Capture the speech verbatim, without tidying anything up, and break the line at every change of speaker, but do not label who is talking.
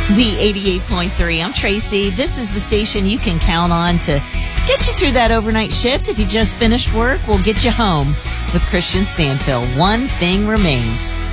Z eighty-eight point three. I'm Tracy. This is the station you can count on to get you through that overnight shift. If you just finished work, we'll get you home with Christian Stanfill. One thing remains.